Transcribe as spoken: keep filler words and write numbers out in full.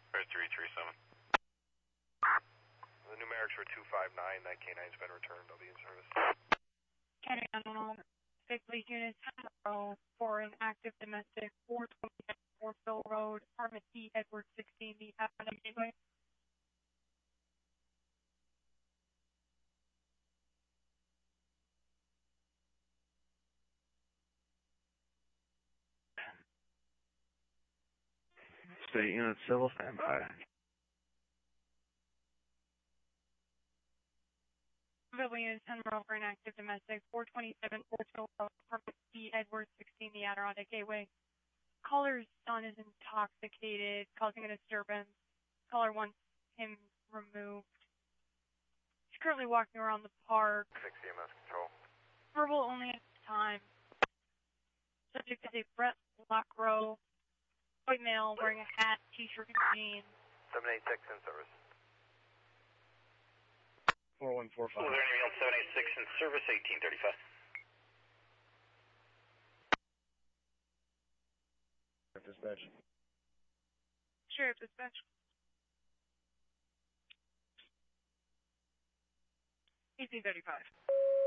three three seven. The numerics were two five nine. That K nine's been returned. I'll be in service. County General, six police units, Row for an active domestic, four twenty Fortville Road, Apartment D, Edward sixteen, the Avenue Gateway. State unit civil standby. Civilian ten Row for an active domestic, four twenty-seven Fortville Road, Apartment D, Edward sixteen, the Adirondack Gateway. Caller's son is intoxicated, causing a disturbance. Caller wants him removed. He's currently walking around the park. six E M S control. Verbal only at the time. Subject is a Brett Lockrow, white male, wearing a hat, t-shirt, and jeans. seven eight six in service. four one four five. seven eight six in service, eighteen thirty-five. Dispatch. Sheriff dispatch. eighteen thirty-five.